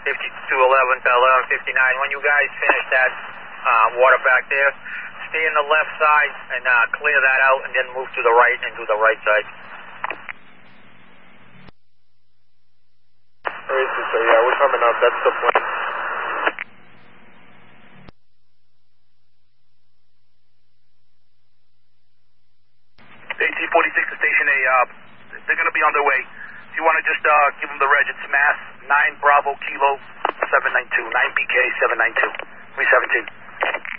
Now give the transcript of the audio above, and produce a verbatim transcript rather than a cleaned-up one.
fifty-two eleven to eleven fifty-nine. When you guys finish that uh, water back there, stay on the left side and uh, clear that out, and then move to the right and do the right side. So yeah, we're coming up. That's the plan. eighteen forty-six to Station A. Uh, they're going to be on their way. If you want to just uh, give them the reg, it's Mass nine Bravo Kilo seven nine two, nine B K seven nine two, three seventeen.